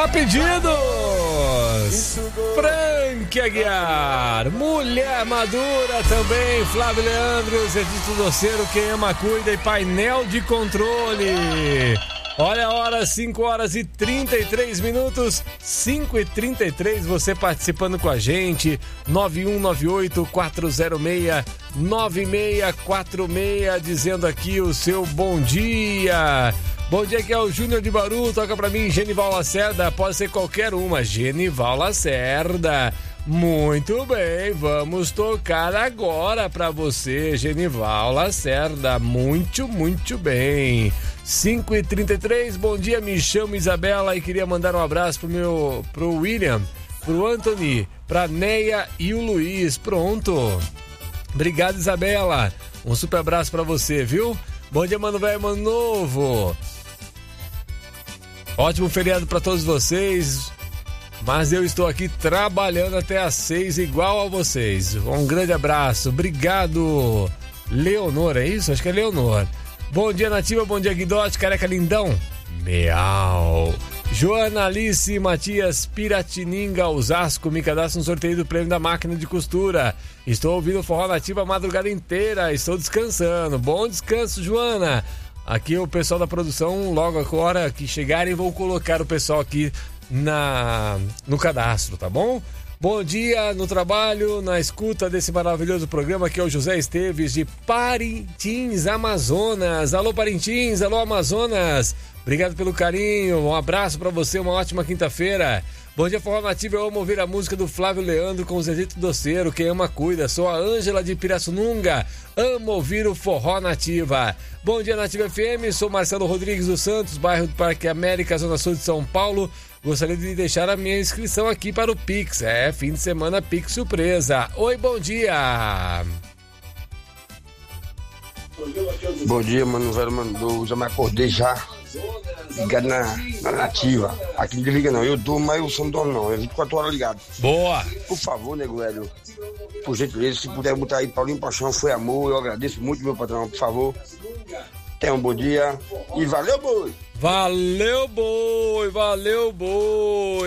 A pedidos, Frank Aguiar, Mulher Madura também, Flávio Leandro, Zedito Doceiro, Quem Ama Cuida e Painel de Controle. Olha a hora, 5h33, 5h33, você participando com a gente, 9198-406-9646, dizendo aqui o seu bom dia. Bom dia, que é o Júnior de Bauru, toca pra mim Genival Lacerda, pode ser qualquer uma, Genival Lacerda. Muito bem, vamos tocar agora pra você, Genival Lacerda, muito bem. 5h33, bom dia, me chamo Isabela e queria mandar um abraço pro William, pro Anthony, pra Neia e o Luiz, pronto. Obrigado, Isabela, um super abraço pra você, viu? Bom dia, mano velho, mano novo. Ótimo feriado pra todos vocês, mas eu estou aqui trabalhando até às 6 igual a vocês. Um grande abraço, obrigado. Leonor, é isso? Acho que é Leonor. Bom dia, Nativa, bom dia, Guidote, careca lindão. Meau. Joana Alice Matias Piratininga, Osasco, me cadastra no sorteio do prêmio da máquina de costura. Estou ouvindo o Forró Nativa a madrugada inteira, estou descansando. Bom descanso, Joana. Aqui o pessoal da produção, logo agora que chegarem, vão colocar o pessoal aqui no cadastro, tá bom? Bom dia no trabalho, na escuta desse maravilhoso programa, que é o José Esteves de Parintins, Amazonas. Alô, Parintins, alô, Amazonas. Obrigado pelo carinho, um abraço pra você, uma ótima quinta-feira. Bom dia, Forró Nativa, eu amo ouvir a música do Flávio Leandro com o Zezito Doceiro, Quem Ama Cuida. Sou a Ângela de Pirassununga, amo ouvir o Forró Nativa. Bom dia, Nativa FM, sou Marcelo Rodrigues dos Santos, bairro do Parque América, Zona Sul de São Paulo. Gostaria de deixar a minha inscrição aqui para o Pix. Fim de semana Pix surpresa. Oi, bom dia. Bom dia, mano, velho, mano. Já me acordei já. Ligado na Nativa. Aqui não desliga não, eu durmo, mas o som não dorme não. É 24 horas ligado. Boa. Por favor, nego velho, por gentileza, se puder botar aí Paulinho Paixão, Foi Amor, eu agradeço muito, meu patrão, por favor. Tenha um bom dia e valeu, boi! Valeu, boi! Valeu, boi!